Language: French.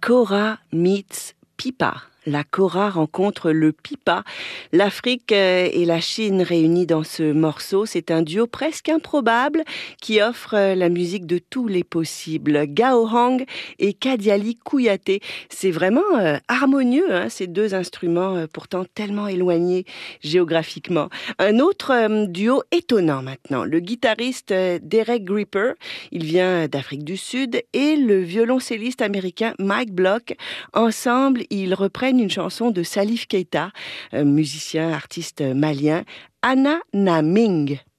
Kora meets Pipa. La Kora rencontre le Pipa. L'Afrique et la Chine réunies dans ce morceau, c'est un duo presque improbable qui offre la musique de tous les possibles. Gao Hang et Kadiali Kouyaté. C'est vraiment harmonieux, ces deux instruments pourtant tellement éloignés géographiquement. Un autre duo étonnant maintenant. Le guitariste Derek Gripper, il vient d'Afrique du Sud, et le violoncelliste américain Mike Block. Ensemble, ils reprennent une chanson de Salif Keita, musicien, artiste malien, Anna Na Ming.